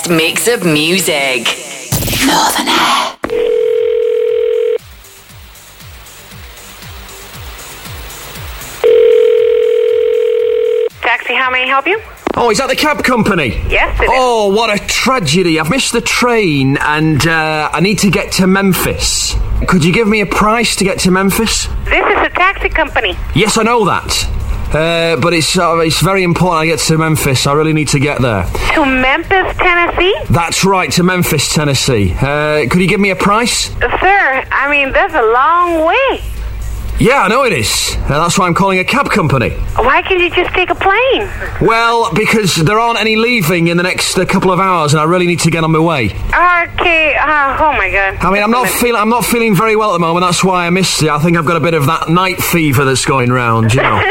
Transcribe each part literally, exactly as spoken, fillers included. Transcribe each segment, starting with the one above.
best mix of music. Northern Air. Taxi, how may I help you? Oh, is that the cab company? Yes, it is. Oh, what a tragedy. I've missed the train and uh, I need to get to Memphis. Could you give me a price to get to Memphis? This is a taxi company. Yes, I know that. Uh, but it's uh, it's very important I get to Memphis. I really need to get there. To Memphis, Tennessee? That's right, to Memphis, Tennessee. Uh, could you give me a price? Sir, I mean, that's a long way. Yeah, I know it is. Uh, that's why I'm calling a cab company. Why can't you just take a plane? Well, because there aren't any leaving in the next uh, couple of hours, and I really need to get on my way. Okay. Uh, oh my God. I mean, I'm not feeling I'm not feeling very well at the moment. That's why I missed it. I think I've got a bit of that night fever that's going round. You know.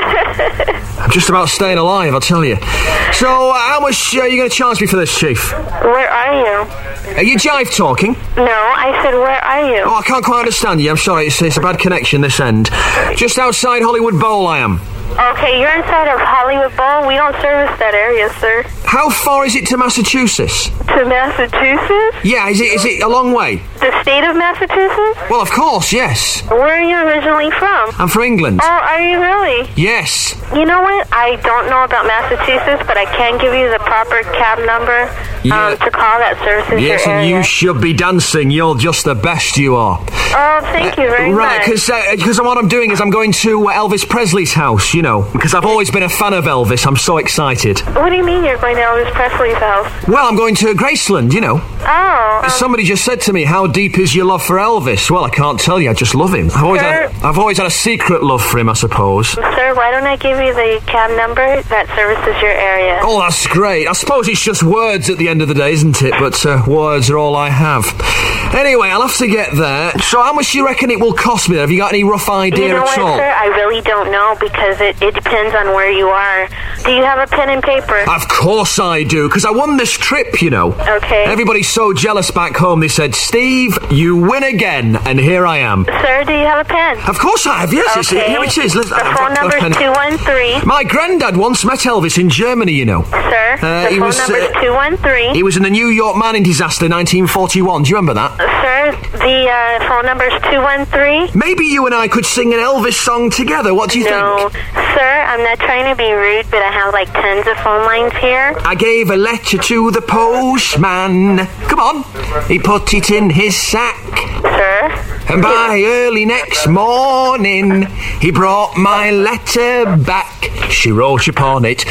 I'm just about staying alive, I'll tell you. So, uh, how much uh, are you going to charge me for this, Chief? Where are you? Are you jive talking? No, I said, where are you? Oh, I can't quite understand you. I'm sorry. It's, it's a bad connection this end. Just outside Hollywood Bowl, I am. Okay, you're inside of Hollywood Bowl. We don't service that area, sir. How far is it to Massachusetts? To Massachusetts? Yeah, is it is it a long way? The state of Massachusetts? Well, of course, yes. Where are you originally from? I'm from England. Oh, are you really? Yes. You know what? I don't know about Massachusetts, but I can give you the proper cab number Yeah. um, to call that services Yes, your and area. you should be dancing. You're just the best, you are. Oh, thank you very Right, much. because uh, because what I'm doing is I'm going to uh, Elvis Presley's house, you know, because I've always been a fan of Elvis. I'm so excited. What do you mean you're going to Elvis Presley's house? Well, I'm going to Graceland, you know. Oh. um, Somebody just said to me, how deep is your love for Elvis? Well, I can't tell you. I just love him. I've always, Sir? had, I've always had a secret love for him, I suppose. Sir, why don't I give you the cab number that services your area? Oh, that's great. I suppose it's just words at the end of the day, isn't it? But uh, words are all I have. Anyway, I'll have to get there. So how much do you reckon it will cost me? Have you got any rough idea You know at what, all? sir? I really don't know because it, it depends on where you are. Do you have a pen and paper? Of course I do, because I won this trip, you know. Okay. Everybody's so jealous back home. They said, Steve, you win again, and here I am. Sir, do you have a pen? Of course I have, yes. It's, Okay. here it is. Let's, The I've phone got number a pen. is two one three. My granddad once met Elvis in Germany, you know. Sir, Uh, the he phone was, number is uh, two one three. He was in the New York mining disaster, nineteen forty-one. Do you remember that? Sir, the uh, phone number is two one three. Maybe you and I could sing an Elvis song together. What do you No, think? sir, I'm not trying to be rude, but I have like tons of phone lines here. I gave a letter to the postman. Come on. He put it in his sack. Sir? And by early next morning, he brought my letter back. She wrote upon it,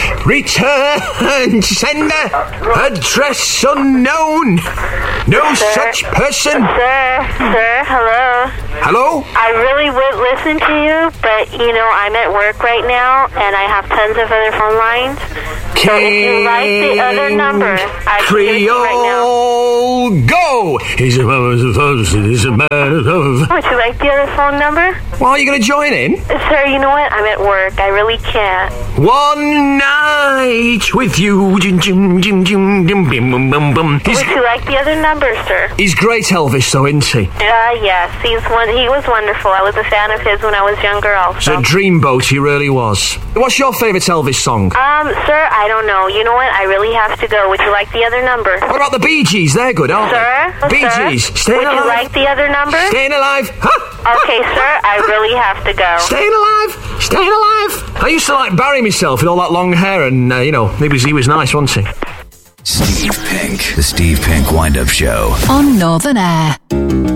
return sender, address unknown. No Sir? such person. Sir, sir, hello. Hello? I really would listen to you, but, you know, I'm at work right now, and I have tons of other phone lines. So if you like the other number, I can give it to you right now. Creole, go! He's a man, he's a man of... Would you like the other phone number? Well, are you going to join in? Sir, you know what? I'm at work. I really can't. One night with you. Jim, jim, jim, jim, jim, bim, bum, bum, bum. He's, Would you like the other number, sir? he's great, Elvis, though, isn't he? Uh, yes. He's one, he was wonderful. I was a fan of his when I was younger He's also. a dreamboat, he really was. What's your favourite Elvis song? Um, sir, I don't know. You know what? I really have to go. Would you like the other number? What about the Bee Gees? They're good, aren't Sir? they? Bee Sir? Gees. Staying Would you alive. like the other number? Staying alive. Huh? Okay, sir, I really have to go. Staying alive. Staying alive. I used to like Barry myself with all that long hair, and, uh, you know, he was, he was nice, wasn't he? Steve Pink, the Steve Pink Wind-Up Show. On Northern Air.